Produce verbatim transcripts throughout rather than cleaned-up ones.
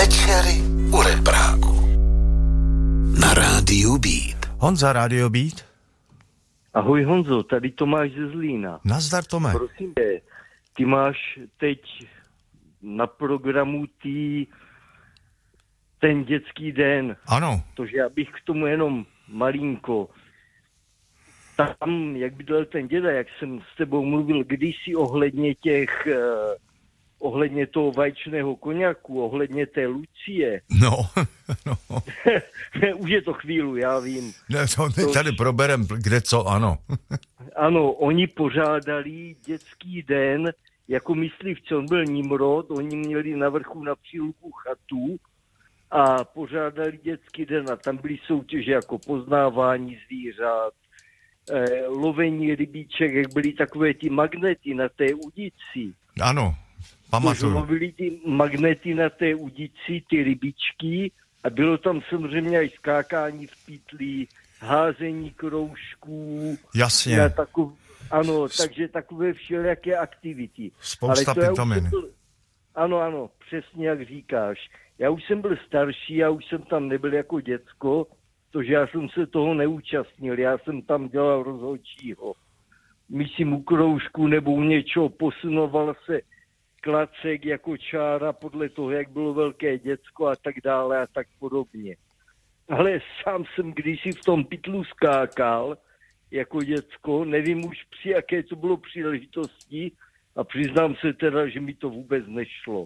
Večery u Repráku. Na rádiu Beat. Honza, rádio Beat. Ahoj Honzo, tady Tomáš ze Zlína. Nazdar, Tome. Prosím tě, ty máš teď na programu tý, ten dětský den. Ano. Tože já bych k tomu jenom malinko. Tam, jak bydlel ten děda, jak jsem s tebou mluvil kdysi ohledně těch, eh, ohledně toho vaječného koněku, ohledně té Lucie. No, no. Už je to chvíli, já vím. Ne, to my tady proberem, kde co, ano. Ano, oni pořádali dětský den jako myslivci. On byl Nimrod, oni měli na vrchu na příluku chatu a pořádali dětský den a tam byly soutěže jako poznávání zvířat, eh, lovení rybíček, jak byly takové ty magnety na té udici. Ano, pamatuju. Byly ty magnety na té udici, ty rybičky a bylo tam samozřejmě i skákání v pytli, házení kroužků. Jasně. Na takov, ano, takže takové všelijaké aktivity. Spousta pitomin. Ano, ano, přesně jak říkáš. Já už jsem byl starší, já už jsem tam nebyl jako děcko, protože já jsem se toho neúčastnil, já jsem tam dělal rozhodčího. Myslím u kroužku nebo u něčeho, posunoval se klacek jako čára podle toho, jak bylo velké děcko a tak dále a tak podobně. Ale sám jsem kdysi v tom pytlu skákal jako děcko, nevím už při jaké to bylo příležitosti a přiznám se teda, že mi to vůbec nešlo.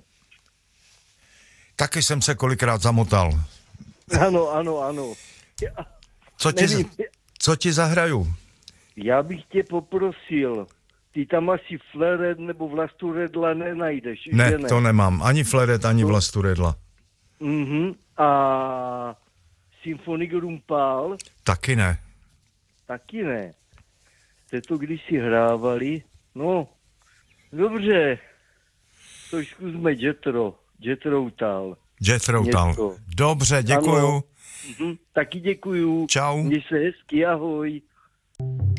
Taky jsem se kolikrát zamotal. Ano, ano, ano. Já, co, ti, nevím, co ti zahraju? Já bych tě poprosil, ty tam asi fleret nebo vlasturedla nenajdeš. Ne, že ne, to nemám. Ani fleret, ani no. vlasturedla. Mhm. A Symfonik Rumpál? Taky ne. Taky ne. Jste to kdysi hrávali? No, dobře. To zkusme Jethro. Jethro Tull. Jethro Tull. Dobře, děkuju. Mhm. Taky děkuju. Čau. Měj se hezky, ahoj.